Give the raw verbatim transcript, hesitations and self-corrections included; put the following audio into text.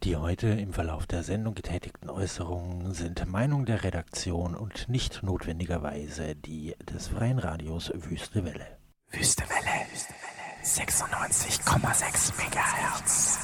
Die heute im Verlauf der Sendung getätigten Äußerungen sind Meinung der Redaktion und nicht notwendigerweise die des Freien Radios Wüste Welle. Wüste Welle, sechsundneunzig Komma sechs Megahertz.